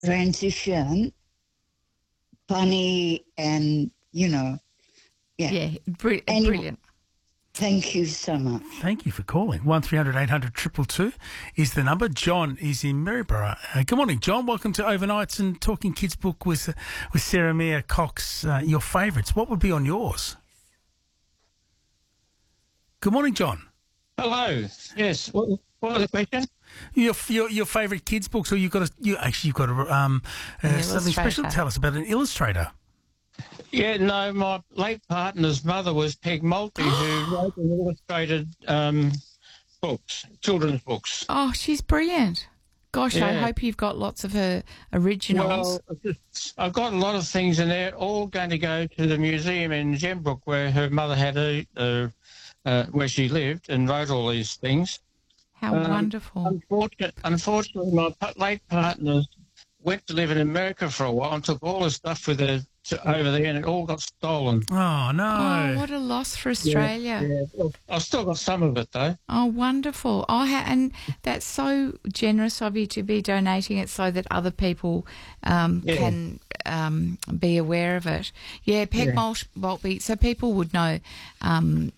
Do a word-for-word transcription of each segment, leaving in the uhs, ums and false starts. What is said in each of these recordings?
transition funny and, you know, yeah. Yeah, br- Anyway, brilliant. Thank you so much. Thank you for calling. one three hundred eight hundred two two two is the number. John is in Maryborough. Uh, good morning, John. Welcome to Overnights and Talking Kids Book with uh, with Sarah Mia Cox. Uh, your favourites. What would be on yours? Good morning, John. Hello. Yes. What, what was the question? Your your, your favourite kids books, or you've got a you actually you've got a, um uh, something special to tell us about an illustrator. Yeah, no, my late partner's mother was Peg Maltby, who wrote and illustrated um, books, children's books. Oh, she's brilliant. Gosh, I Yeah. hope you've got lots of her originals. Well, I've got a lot of things in there, all going to go to the museum in Gembrook, where her mother had a, uh, uh, where she lived and wrote all these things. How Um, wonderful. Unfortunately, unfortunately, my pa- late partner went to live in America for a while and took all the stuff with her to over there, and it all got stolen. Oh no! Oh, what a loss for Australia. Yeah, well, I've still got some of it, though. Oh, wonderful. Oh, ha- and that's so generous of you to be donating it so that other people um, Yeah. can um, be aware of it. Yeah, Peg Yeah. Mal- Maltby, so people would know um,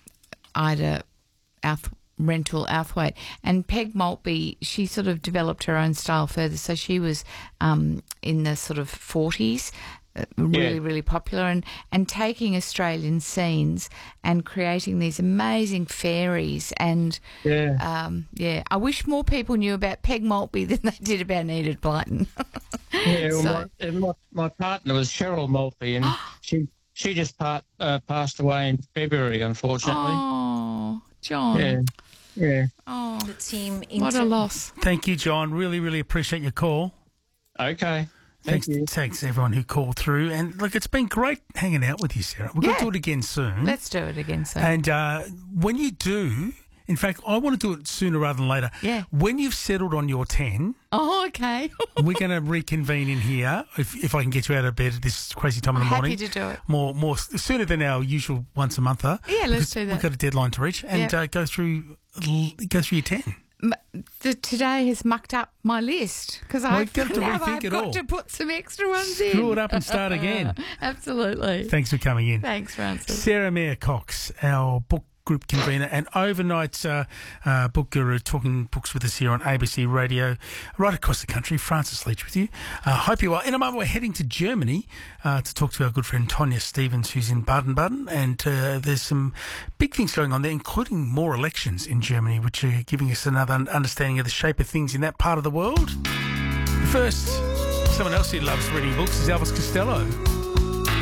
Ida Outh- Rental Outhwaite. And Peg Maltby, she sort of developed her own style further. So she was um, in the sort of forties, uh, really, Yeah. really popular, and, and taking Australian scenes and creating these amazing fairies. And, Yeah. um, yeah, I wish more people knew about Peg Maltby than they did about Enid Blyton. Yeah, well, So- my, and my, my partner was Cheryl Maltby, and she she just part, uh, passed away in February, unfortunately. Oh, John. Yeah, yeah. Oh, The team what a inter- loss. Thank you, John. Really, really appreciate your call. Okay. Thank Thanks, you. thanks everyone who called through. And look, it's been great hanging out with you, Sarah. We're going Yeah. to do it again soon. Let's do it again soon. And uh, when you do, in fact, I want to do it sooner rather than later. Yeah. When you've settled on your ten, Oh, okay. we're going to reconvene in here if, if I can get you out of bed at this crazy time in the Happy morning. to do it. More, more sooner than our usual once a monther. Yeah, let's because do that. We've got a deadline to reach and Yeah. uh, go through go through your ten. M- the, today has mucked up my list because Well, I've, you've got to now rethink I've it got all. to put some extra ones in. Screw it up and start again. Absolutely. Thanks for coming in. Thanks, Francis. Sarah Mia Cox, our book group convener and overnight uh, uh, book guru, talking books with us here on A B C Radio, right across the country. Francis Leach with you. Uh, hope you are. In a moment, we're heading to Germany uh, to talk to our good friend Tonya Stevens, who's in Baden-Baden, and uh, there's some big things going on there, including more elections in Germany, which are giving us another understanding of the shape of things in that part of the world. First, someone else who loves reading books is Elvis Costello.